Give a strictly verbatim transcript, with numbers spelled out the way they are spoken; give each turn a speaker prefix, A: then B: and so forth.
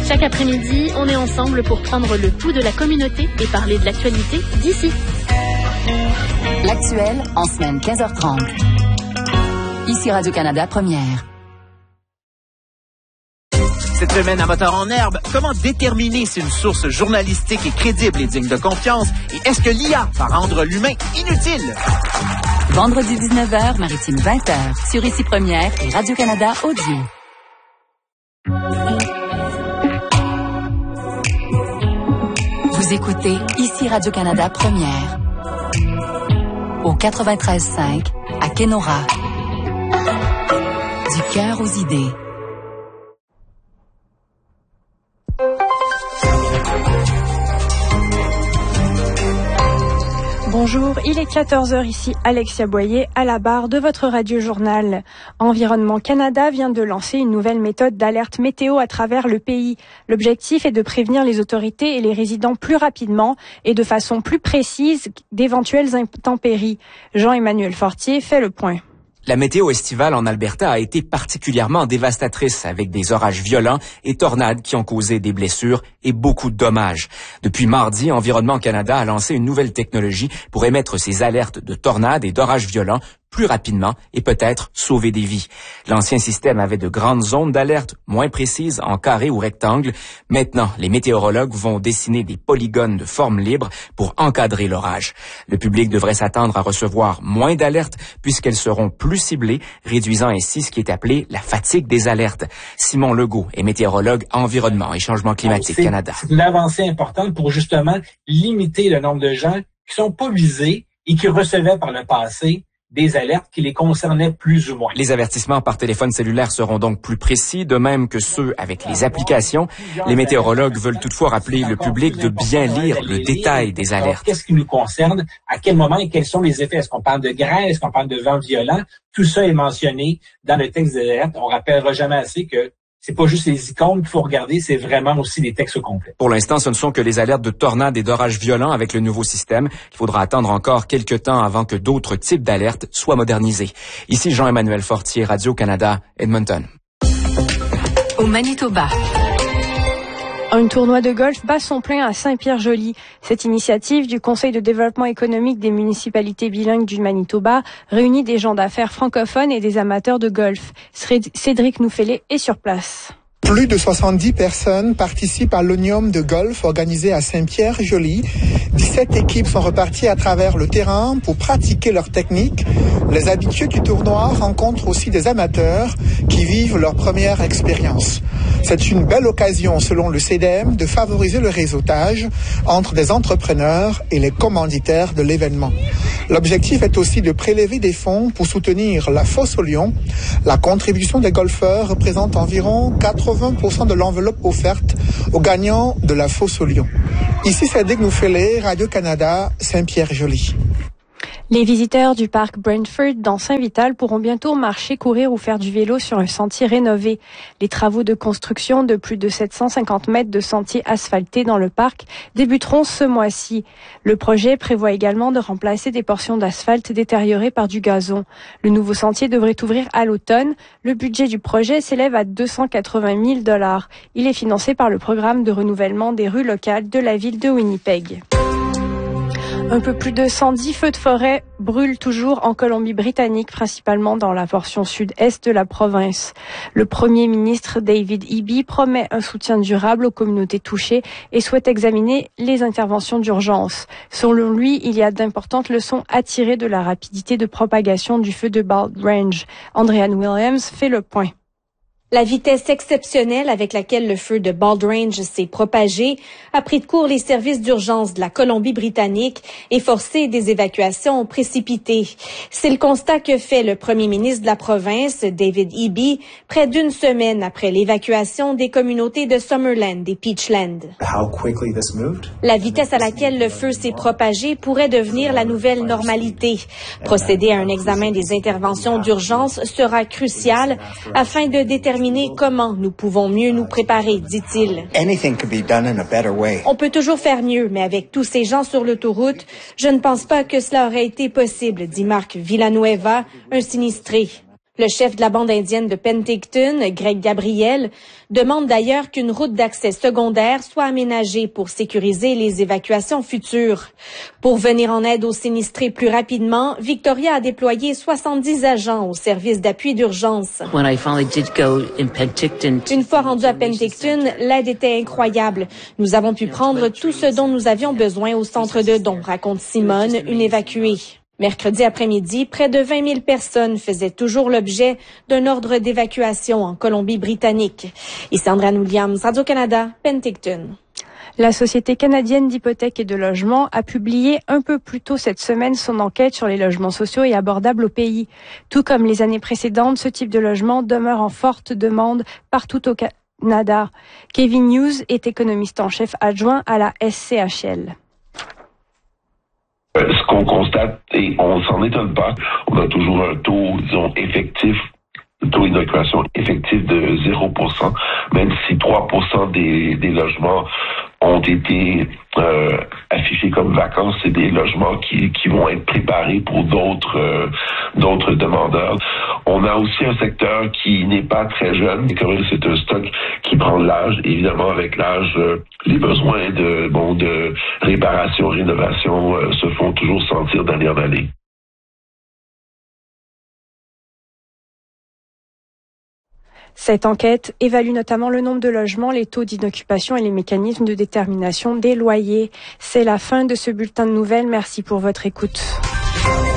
A: Chaque après-midi, on est ensemble pour prendre le pouls de la communauté et parler de l'actualité d'ici.
B: L'actuel en semaine quinze heures trente. Ici Radio-Canada Première.
C: Cette semaine à Moteur en herbe, comment déterminer si une source journalistique est crédible et digne de confiance? Et est-ce que l'I A va rendre l'humain inutile?
B: Vendredi dix-neuf heures, Maritime vingt heures, sur Ici Première et Radio-Canada Audio. Vous écoutez Ici Radio-Canada Première. Au quatre-vingt-treize cinq, à Kenora. Du cœur aux idées.
D: Bonjour, il est quatorze heures ici, Alexia Boyer, à la barre de votre radio-journal. Environnement Canada vient de lancer une nouvelle méthode d'alerte météo à travers le pays. L'objectif est de prévenir les autorités et les résidents plus rapidement et de façon plus précise d'éventuelles intempéries. Jean-Emmanuel Fortier fait le point.
E: La météo estivale en Alberta a été particulièrement dévastatrice avec des orages violents et tornades qui ont causé des blessures et beaucoup de dommages. Depuis mardi, Environnement Canada a lancé une nouvelle technologie pour émettre ces alertes de tornades et d'orages violents plus rapidement et peut-être sauver des vies. L'ancien système avait de grandes zones d'alerte moins précises en carré ou rectangle. Maintenant, les météorologues vont dessiner des polygones de forme libre pour encadrer l'orage. Le public devrait s'attendre à recevoir moins d'alertes puisqu'elles seront plus ciblées, réduisant ainsi ce qui est appelé la fatigue des alertes. Simon Legault est météorologue Environnement et Changement climatique
F: c'est,
E: Canada.
F: C'est une avancée importante pour justement limiter le nombre de gens qui sont pas visés et qui recevaient par le passé des alertes qui les concernaient plus ou moins.
E: Les avertissements par téléphone cellulaire seront donc plus précis, de même que ceux avec les applications. Les météorologues veulent toutefois rappeler le public de bien lire le détail des alertes.
F: Qu'est-ce qui nous concerne, à quel moment et quels sont les effets? Est-ce qu'on parle de grêle, est-ce qu'on parle de vent violent? Tout ça est mentionné dans le texte des alertes. On rappellera jamais assez que c'est pas juste les icônes qu'il faut regarder, c'est vraiment aussi les textes complets.
E: Pour l'instant, ce ne sont que les alertes de tornades et d'orages violents avec le nouveau système. Il faudra attendre encore quelques temps avant que d'autres types d'alertes soient modernisés. Ici Jean-Emmanuel Fortier, Radio-Canada, Edmonton.
B: Au Manitoba.
D: Un tournoi de golf bat son plein à Saint-Pierre-Joli. Cette initiative du Conseil de développement économique des municipalités bilingues du Manitoba réunit des gens d'affaires francophones et des amateurs de golf. Cédric Nouffelé est sur place.
G: Plus de soixante-dix personnes participent à l'Onium de golf organisé à Saint-Pierre-Joli. dix-sept équipes sont reparties à travers le terrain pour pratiquer leur technique. Les habitués du tournoi rencontrent aussi des amateurs qui vivent leur première expérience. C'est une belle occasion, selon le C D M, de favoriser le réseautage entre des entrepreneurs et les commanditaires de l'événement. L'objectif est aussi de prélever des fonds pour soutenir la fosse aux lions. La contribution des golfeurs représente environ quatre-vingts pour cent de l'enveloppe offerte aux gagnants de la fosse aux lions. Ici, Cédric Nouffelé, Radio-Canada, Saint-Pierre-Joli.
D: Les visiteurs du parc Brantford dans Saint-Vital pourront bientôt marcher, courir ou faire du vélo sur un sentier rénové. Les travaux de construction de plus de sept cent cinquante mètres de sentiers asphaltés dans le parc débuteront ce mois-ci. Le projet prévoit également de remplacer des portions d'asphalte détériorées par du gazon. Le nouveau sentier devrait ouvrir à l'automne. Le budget du projet s'élève à deux cent quatre-vingt mille dollars. Il est financé par le programme de renouvellement des rues locales de la ville de Winnipeg. Un peu plus de cent dix feux de forêt brûlent toujours en Colombie-Britannique, principalement dans la portion sud-est de la province. Le premier ministre David Eby promet un soutien durable aux communautés touchées et souhaite examiner les interventions d'urgence. Selon lui, il y a d'importantes leçons à tirer de la rapidité de propagation du feu de Bald Range. Andréane Williams fait le point.
H: La vitesse exceptionnelle avec laquelle le feu de Bald Range s'est propagé a pris de court les services d'urgence de la Colombie-Britannique et forcé des évacuations précipitées. C'est le constat que fait le premier ministre de la province, David Eby, près d'une semaine après l'évacuation des communautés de Summerland et Peachland. La vitesse à laquelle le feu s'est propagé pourrait devenir la nouvelle normalité. Procéder à un examen des interventions d'urgence sera crucial afin de déterminer comment nous pouvons mieux nous préparer, dit-il. On peut toujours faire mieux, mais avec tous ces gens sur l'autoroute, je ne pense pas que cela aurait été possible, dit Marc Villanueva, un sinistré. Le chef de la bande indienne de Penticton, Greg Gabriel, demande d'ailleurs qu'une route d'accès secondaire soit aménagée pour sécuriser les évacuations futures. Pour venir en aide aux sinistrés plus rapidement, Victoria a déployé soixante-dix agents au service d'appui d'urgence. Une fois rendu à Penticton, l'aide était incroyable. Nous avons pu prendre tout ce dont nous avions besoin au centre de dons, raconte Simone, une évacuée. Mercredi après-midi, près de vingt mille personnes faisaient toujours l'objet d'un ordre d'évacuation en Colombie-Britannique. Ici Andréane Williams, Radio-Canada, Penticton.
D: La Société canadienne d'hypothèques et de logement a publié un peu plus tôt cette semaine son enquête sur les logements sociaux et abordables au pays. Tout comme les années précédentes, ce type de logement demeure en forte demande partout au Canada. Kevin Hughes est économiste en chef adjoint à la S C H L.
I: Ce qu'on constate, et on s'en étonne pas, on a toujours un taux, disons, effectif, un taux d'inoccupation effectif de zéro pour cent, même si trois pour cent des, des logements ont été euh, affichés comme vacants, c'est des logements qui, qui vont être préparés pour d'autres euh, d'autres demandeurs. On a aussi un secteur qui n'est pas très jeune, et quand même c'est un stock qui prend de l'âge. Évidemment, avec l'âge, euh, les besoins de bon de réparation, rénovation euh, se font toujours sentir d'année en année.
D: Cette enquête évalue notamment le nombre de logements, les taux d'inoccupation et les mécanismes de détermination des loyers. C'est la fin de ce bulletin de nouvelles. Merci pour votre écoute.